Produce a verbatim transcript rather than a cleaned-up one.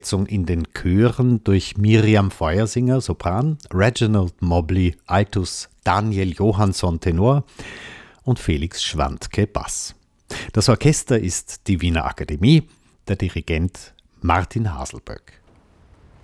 In den Chören durch Miriam Feuersinger, Sopran, Reginald Mobley, Altus, Daniel Johansson, Tenor und Felix Schwantke, Bass. Das Orchester ist die Wiener Akademie, der Dirigent Martin Haselböck.